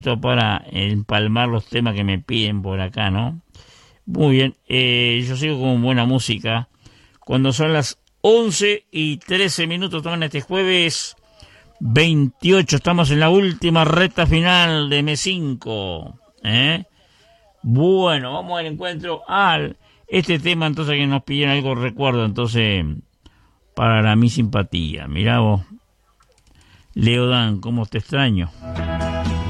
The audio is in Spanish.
para empalmar los temas que me piden por acá, ¿no? Muy bien, yo sigo con buena música. Cuando son las 11:13, toman este jueves 28, estamos en la última recta final de mes 5, ¿eh? Bueno, vamos al encuentro este tema entonces que nos pidieron algo recuerdo, entonces, para mi simpatía. Mirá vos, Leodán, cómo te extraño.